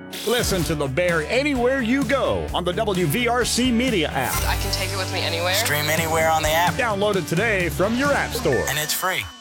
Listen to The Bear anywhere you go on the WVRC Media app. I can take it with me anywhere. Stream anywhere on the app. Download it today from your app store. And it's free.